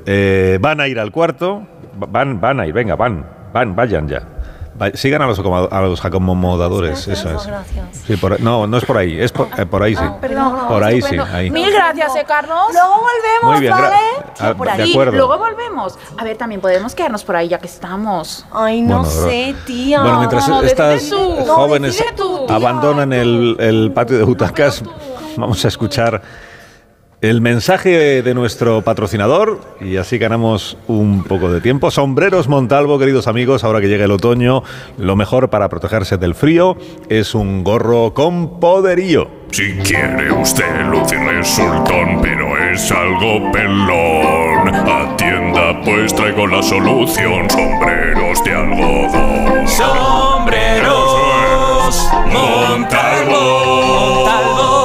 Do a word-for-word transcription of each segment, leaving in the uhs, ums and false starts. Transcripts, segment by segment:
Eh, van a ir al cuarto. Van, van a ir, venga, van. Van, vayan ya. Sigan a los, a los acomodadores, gracias, eso es. Gracias. Sí, por, no, no es por ahí, es por, eh, por ahí sí. Ah, perdón, por ahí estupendo. sí, ahí. Mil gracias, ¿eh, Carlos? Luego volvemos, Muy bien, ¿vale? ah, Por de ahí. acuerdo. Luego volvemos. A ver, también podemos quedarnos por ahí ya que estamos. Ay, no Bueno, sé, tía. Bueno, mientras No, estas decide tú. jóvenes No, decide tú, tía. abandonan el, el patio de butacas, vamos a escuchar el mensaje de nuestro patrocinador y así ganamos un poco de tiempo. Sombreros Montalvo, queridos amigos, ahora que llega el otoño, lo mejor para protegerse del frío es un gorro con poderío. Si quiere usted lucir resultón, pero es algo pelón, atienda pues traigo la solución, sombreros de algodón. Sombreros Montalvo. Montalvo.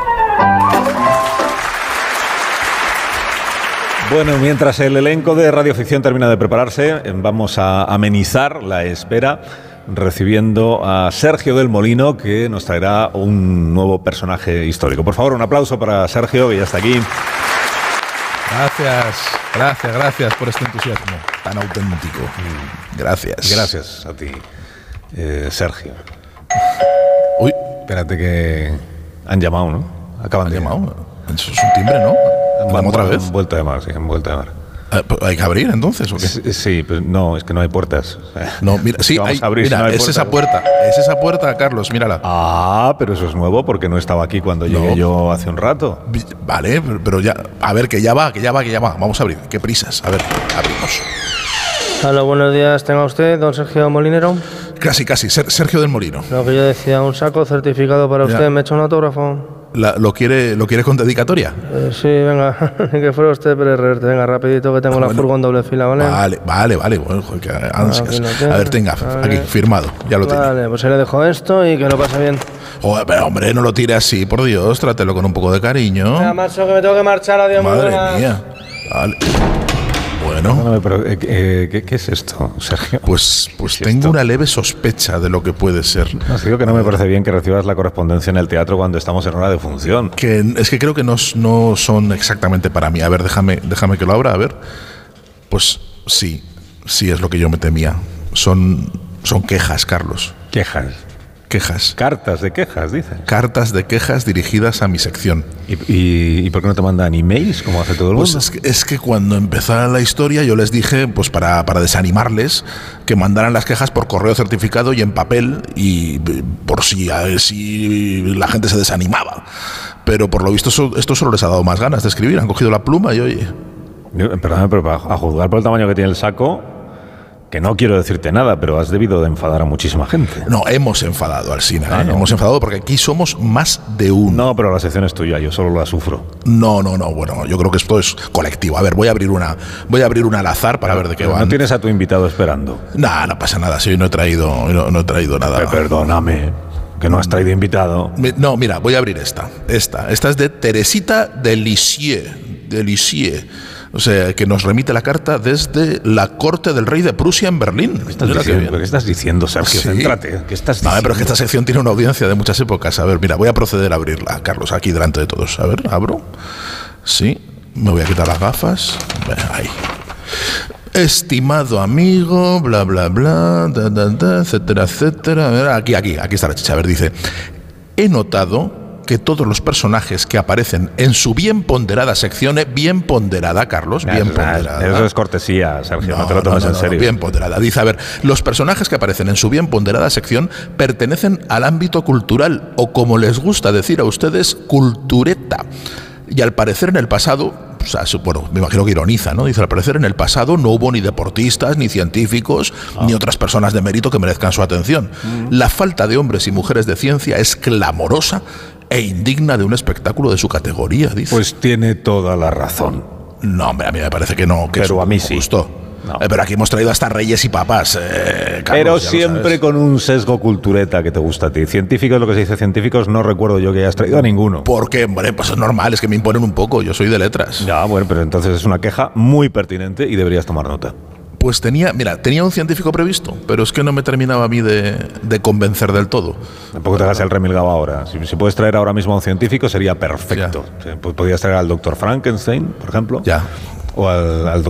Bueno, mientras el elenco de Radioficción termina de prepararse, vamos a amenizar la espera recibiendo a Sergio del Molino, que nos traerá un nuevo personaje histórico. Por favor, un aplauso para Sergio, que ya está aquí. Gracias, gracias, gracias por este entusiasmo tan auténtico. Gracias. Gracias a ti, eh, Sergio. Uy, espérate que han llamado, ¿no? Acaban ¿han de llamado? Eso es un timbre, ¿no? Han, otra vez? Han vuelto a llamar, sí, han vuelto a llamar. Eh, ¿Hay que abrir entonces o qué? Sí, sí, pero no, es que no hay puertas. No, mira, sí, vamos hay, a abrir, mira, si no hay es puertas. esa puerta, es esa puerta, Carlos, mírala. Ah, pero eso es nuevo porque no estaba aquí cuando llegué No. yo hace un rato. Vale, pero, pero ya, a ver, que ya va, que ya va, que ya va. Vamos a abrir, qué prisas. A ver, abrimos. Hola, buenos días. ¿Tenga usted, don Sergio Molinero? Casi, casi, Ser- Sergio del Molino. Lo que yo decía, un saco certificado para Ya. usted. ¿Me echa un autógrafo? La- ¿lo, quiere, ¿Lo quiere con dedicatoria? Eh, sí, venga. Ni que fuera usted Pérez Reverte. Venga, rapidito que tengo Ah, la bueno. furgoneta doble fila, ¿vale? Vale, vale, vale. Bueno, joder, qué ansias. Aquí lo tiene. A ver, tenga, Vale. aquí, firmado. Ya lo tiene. Vale, pues ahí le dejo esto y que lo pase bien. Joder, pero hombre, no lo tire así, por Dios. Trátelo con un poco de cariño. Venga, macho, que me tengo que marchar. Adiós, muy Madre buenas. mía. Vale. Bueno, Perdóname, pero eh, eh, ¿qué, ¿qué es esto, Sergio? pues, pues ¿Qué es tengo esto? una leve sospecha de lo que puede ser. No, os digo que no me parece bien que recibas la correspondencia en el teatro cuando estamos en hora de función. Que es que creo que no, no son exactamente para mí. A ver, déjame, déjame que lo abra, a ver. Pues sí, sí es lo que yo me temía. Son, son quejas, Carlos. Quejas. Quejas. Cartas de quejas, dices. Cartas de quejas dirigidas a mi sección. ¿Y, y, y por qué no te mandan emails como hace todo el Pues mundo? es que, es que cuando empezara la historia yo les dije, pues para, para desanimarles, que mandaran las quejas por correo certificado y en papel, y por si, a ver si la gente se desanimaba. Pero por lo visto eso- esto solo les ha dado más ganas de escribir. Han cogido la pluma y oye... Yo, Perdóname, pero a juzgar por el tamaño que tiene el saco, que no quiero decirte nada, pero has debido de enfadar a muchísima gente. No, hemos enfadado al cine. Ah, ¿eh? no. Hemos enfadado porque aquí somos más de uno. No, pero la sección es tuya, yo solo la sufro. No, no, no. Bueno, yo creo que esto es colectivo. A ver, voy a abrir una, voy a abrir una al azar para ver de qué Pero van. no tienes a tu invitado esperando. Nah, no pasa nada. Si hoy no he traído, hoy no, no he traído nada. Pe- Perdóname, que no has traído invitado. Mi- No, mira, voy a abrir esta. Esta. Esta es de Teresita de Lisieux. De Lisieux. O sea, que nos remite la carta desde la corte del rey de Prusia en Berlín. ¿Qué estás Mira qué diciendo, bien. ¿Qué estás diciendo, Sergio? Sí. Céntrate. ¿Qué estás No, diciendo? pero es que esta sección tiene una audiencia de muchas épocas. A ver, mira, voy a proceder a abrirla, Carlos, aquí delante de todos. A ver, abro. Sí, me voy a quitar las gafas. Bueno, ahí. Estimado amigo, bla, bla, bla, da, da, da, etcétera, etcétera. A ver, aquí, aquí, aquí está la chicha. A ver, dice, he notado que todos los personajes que aparecen en su bien ponderada sección, eh, bien ponderada, Carlos, bien Eso, ponderada. Eso es cortesía, Sergio, no, te lo tomes no, en no, serio. Bien ponderada. Dice, a ver, los personajes que aparecen en su bien ponderada sección pertenecen al ámbito cultural, o como les gusta decir a ustedes, cultureta. Y al parecer en el pasado, o sea, su- bueno, me imagino que ironiza, ¿no? Dice, al parecer en el pasado no hubo ni deportistas, ni científicos, Ah. ni otras personas de mérito que merezcan su atención. Mm. La falta de hombres y mujeres de ciencia es clamorosa e indigna de un espectáculo de su categoría, dice. Pues tiene toda la razón. No, hombre, a mí me parece que no, que Pero es a mí un sí. gusto. No. Eh, pero aquí hemos traído hasta reyes y papas, eh, Carlos, Pero ya lo siempre sabes. con un sesgo cultureta que te gusta a ti. Científicos, lo que se dice científicos, no recuerdo yo que hayas traído a ninguno. Porque, hombre, pues es normal, es que me imponen un poco, yo soy de letras. Ya, bueno, pero entonces es una queja muy pertinente y deberías tomar nota. Pues tenía, mira, tenía un científico previsto, pero es que no me terminaba a mí de, de convencer del todo. Tampoco te hagas el remilgado ahora. Si, si puedes traer ahora mismo a un científico sería perfecto. Sí, pues podrías traer al doctor Frankenstein, por ejemplo. Ya. O al, al